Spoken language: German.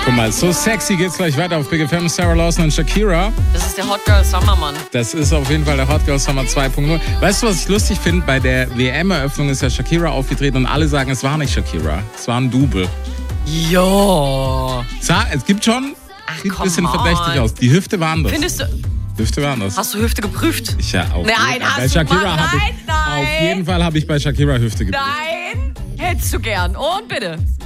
Guck mal, so sexy geht's gleich weiter auf Big FM. Sarah Lawson und Shakira. Das ist der Hot Girl Summer, Mann. Das ist auf jeden Fall der Hot Girl Summer 2.0. Weißt du, was ich lustig finde? Bei der WM-Eröffnung ist ja Shakira aufgetreten und alle sagen, es war nicht Shakira. Es war ein Double. Jo. Es gibt schon, sieht ein bisschen verdächtig aus. Die Hüfte war anders. Findest du? Hüfte war anders. Hast du Hüfte geprüft? Ja, auf Nein, hast bei du Shakira mal? Auf jeden Fall habe ich bei Shakira Hüfte geprüft. Nein. Hättest du gern. Und bitte.